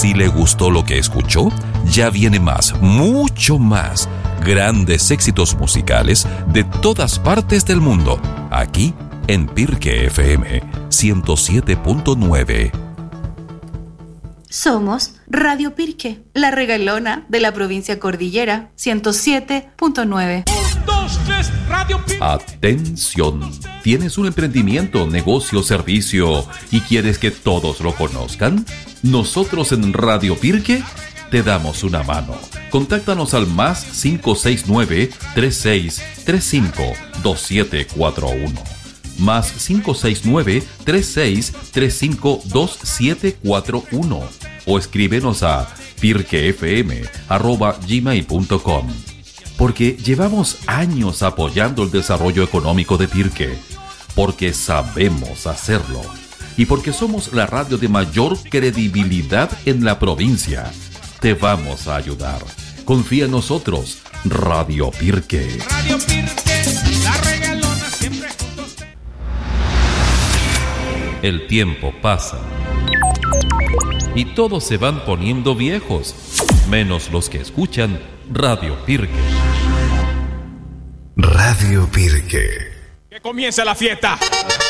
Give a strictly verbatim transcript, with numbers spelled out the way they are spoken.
Si le gustó lo que escuchó, ya viene más, mucho más. Grandes éxitos musicales de todas partes del mundo, aquí en Pirque F M ciento siete punto nueve. Somos Radio Pirque, la regalona de la provincia cordillera, ciento siete punto nueve. Un, dos, tres, Radio Pirque. Atención, ¿tienes un emprendimiento, negocio, servicio y quieres que todos lo conozcan? Nosotros en Radio Pirque te damos una mano. Contáctanos al más cinco seis nueve, tres seis tres cinco, dos siete cuatro uno. Más cinco seis nueve, tres seis tres cinco, dos siete cuatro uno. O escríbenos a pirquefm arroba gmail punto com. Porque llevamos años apoyando el desarrollo económico de Pirque. Porque sabemos hacerlo. Y porque somos la radio de mayor credibilidad en la provincia. Te vamos a ayudar. Confía en nosotros. Radio Pirque. Radio Pirque, la regalona siempre juntos. El tiempo pasa. Y todos se van poniendo viejos. Menos los que escuchan Radio Pirque. Radio Pirque. Que comience la fiesta.